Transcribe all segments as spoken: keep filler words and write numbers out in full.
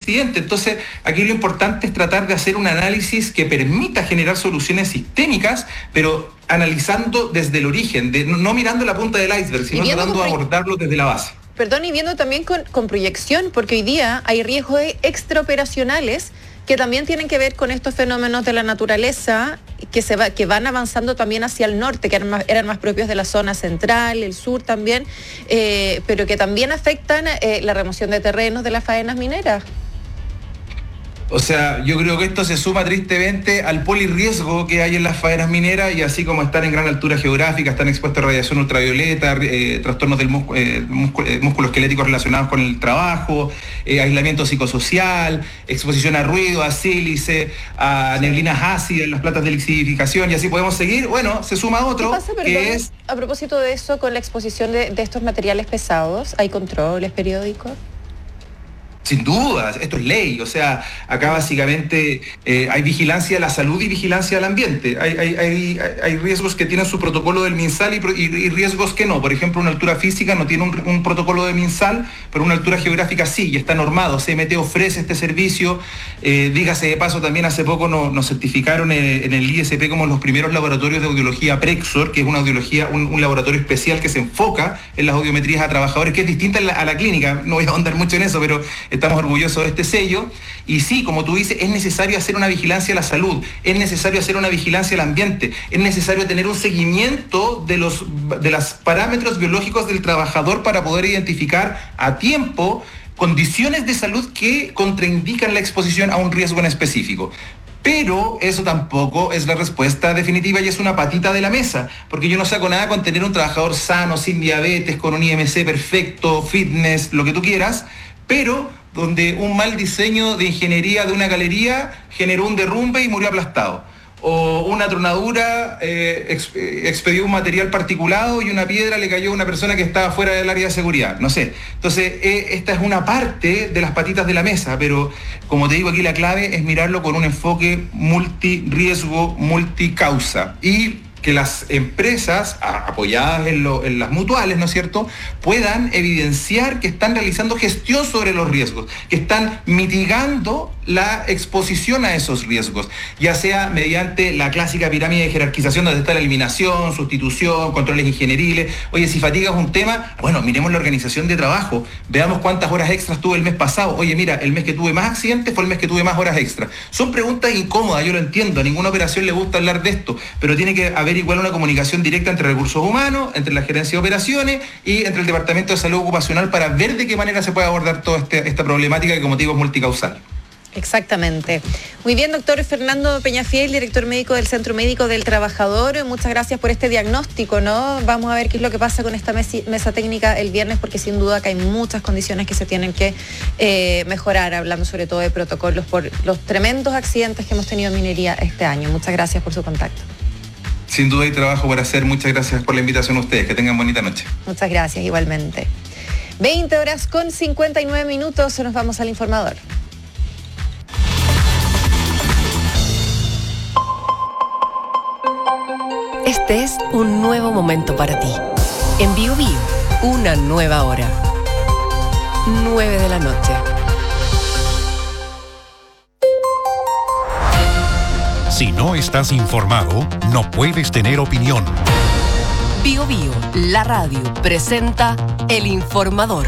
incidente. Entonces, aquí lo importante es tratar de hacer un análisis que permita generar soluciones sistémicas, pero analizando desde el origen, de, no, no mirando la punta del iceberg, sino tratando de abordarlo desde la base. Perdón, y viendo también con, con proyección, porque hoy día hay riesgos extraoperacionales que también tienen que ver con estos fenómenos de la naturaleza que se va, que van avanzando también hacia el norte, que eran más, eran más propios de la zona central, el sur también, eh, pero que también afectan eh, la remoción de terrenos de las faenas mineras. O sea, yo creo que esto se suma tristemente al polirriesgo que hay en las faenas mineras, y así como están en gran altura geográfica, están expuestos a radiación ultravioleta, eh, trastornos del músculo, eh, músculo esquelético relacionados con el trabajo, eh, aislamiento psicosocial, exposición a ruido, a sílice, a neblinas ácidas, las plantas de lixivificación, y así podemos seguir. Bueno, se suma otro. ¿Qué pasa, perdón, que es... a propósito de eso, con la exposición de, de estos materiales pesados? ¿Hay controles periódicos? Sin duda, esto es ley. O sea, acá básicamente eh, hay vigilancia de la salud y vigilancia del ambiente. Hay, hay, hay, hay riesgos que tienen su protocolo del MinSal y, y, y riesgos que no. Por ejemplo, una altura física no tiene un, un protocolo de MinSal, pero una altura geográfica sí, y está normado. C M T ofrece este servicio. Eh, dígase de paso, también hace poco nos, nos certificaron en, en el I S P como los primeros laboratorios de audiología Prexor, que es una audiología, un, un laboratorio especial que se enfoca en las audiometrías a trabajadores, que es distinta a la, a la clínica. No voy a ahondar mucho en eso, pero estamos orgullosos de este sello. Y sí, como tú dices, es necesario hacer una vigilancia a la salud, es necesario hacer una vigilancia al ambiente, es necesario tener un seguimiento de los de los parámetros biológicos del trabajador para poder identificar a tiempo condiciones de salud que contraindican la exposición a un riesgo en específico. Pero eso tampoco es la respuesta definitiva y es una patita de la mesa, porque yo no saco nada con tener un trabajador sano, sin diabetes, con un I M C perfecto, fitness, lo que tú quieras, pero donde un mal diseño de ingeniería de una galería generó un derrumbe y murió aplastado. O una tronadura eh, ex, eh, expedió un material particulado y una piedra le cayó a una persona que estaba fuera del área de seguridad. No sé. Entonces, eh, esta es una parte de las patitas de la mesa, pero como te digo, aquí la clave es mirarlo con un enfoque multirriesgo, multicausa. Y que las empresas, apoyadas en, lo, en las mutuales, ¿no es cierto?, puedan evidenciar que están realizando gestión sobre los riesgos, que están mitigando la exposición a esos riesgos, ya sea mediante la clásica pirámide de jerarquización donde está la eliminación, sustitución, controles ingenieriles. Oye, si fatiga es un tema, bueno, miremos la organización de trabajo, veamos cuántas horas extras tuve el mes pasado. Oye, mira, el mes que tuve más accidentes fue el mes que tuve más horas extras. Son preguntas incómodas, yo lo entiendo, a ninguna operación le gusta hablar de esto, pero tiene que haber igual una comunicación directa entre recursos humanos, entre la gerencia de operaciones y entre el Departamento de Salud Ocupacional para ver de qué manera se puede abordar toda este, esta problemática que, como te digo, es multicausal. Exactamente. Muy bien, doctor Fernando Peñafiel, director médico del Centro Médico del Trabajador. Muchas gracias por este diagnóstico, ¿no? Vamos a ver qué es lo que pasa con esta mesa, mesa técnica el viernes, porque sin duda que hay muchas condiciones que se tienen que eh, mejorar, hablando sobre todo de protocolos por los tremendos accidentes que hemos tenido en minería este año. Muchas gracias por su contacto. Sin duda hay trabajo por hacer. Muchas gracias por la invitación a ustedes. Que tengan bonita noche. Muchas gracias, igualmente. veinte horas con cincuenta y nueve minutos. Nos vamos al informador. Este es un nuevo momento para ti. En Bio Bio, una nueva hora. nueve de la noche. Si no estás informado, no puedes tener opinión. Bio Bio, la radio, presenta El Informador.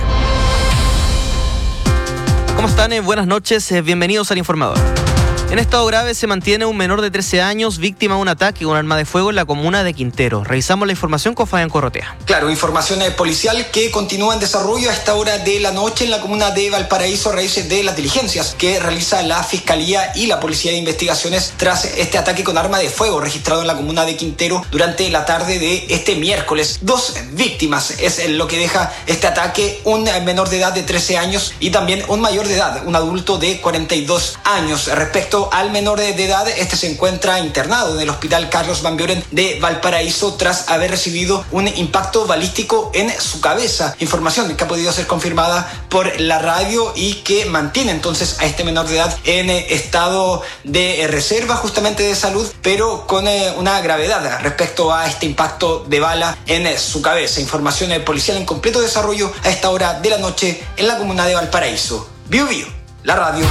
¿Cómo están? Eh, buenas noches, eh, bienvenidos al Informador. En estado grave se mantiene un menor de trece años víctima de un ataque con arma de fuego en la comuna de Quintero. Revisamos la información con Fabián Corrotea. Claro, información policial que continúa en desarrollo a esta hora de la noche en la comuna de Valparaíso a raíz de las diligencias que realiza la Fiscalía y la Policía de Investigaciones tras este ataque con arma de fuego registrado en la comuna de Quintero durante la tarde de este miércoles. Dos víctimas es lo que deja este ataque, un menor de edad de trece años y también un mayor de edad, un adulto de cuarenta y dos años. Respecto al menor de edad, este se encuentra internado en el Hospital Carlos Van Buren de Valparaíso tras haber recibido un impacto balístico en su cabeza. Información que ha podido ser confirmada por la radio y que mantiene entonces a este menor de edad en estado de reserva justamente de salud, pero con una gravedad respecto a este impacto de bala en su cabeza. Información policial en completo desarrollo a esta hora de la noche en la comuna de Valparaíso. Bio Bio, la radio.